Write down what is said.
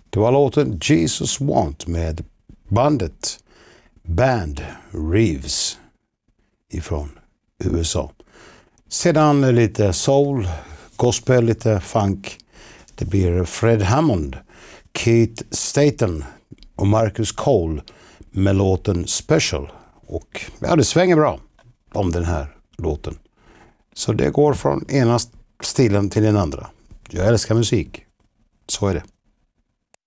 Det var låten Jesus Want med bandet Band Reeves ifrån USA. Sedan lite soul, gospel, lite funk. Det blir Fred Hammond, Keith Staton och Marcus Cole med låten Special. Och ja, det svänger bra om den här låten. Så det går från ena stilen till den andra. Jag älskar musik. Så är det.